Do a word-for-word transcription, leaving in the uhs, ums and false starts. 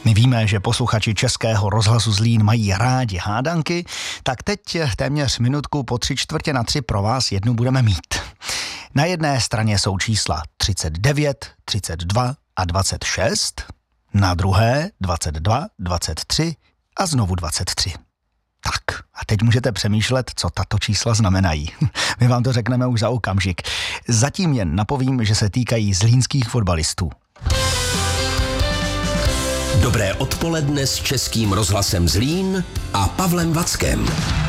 My víme, že posluchači Českého rozhlasu Zlín mají rádi hádanky, tak teď téměř minutku po tři čtvrtě na tři pro vás jednu budeme mít. Na jedné straně jsou čísla třicet devět, třicet dva a dvacet šest, na druhé dvacet dva, dvacet tři a znovu dvacet tři. Tak, a teď můžete přemýšlet, co tato čísla znamenají. My vám to řekneme už za okamžik. Zatím jen napovím, že se týkají zlínských fotbalistů. Dobré odpoledne s Českým rozhlasem Zlín a Pavlem Vackem.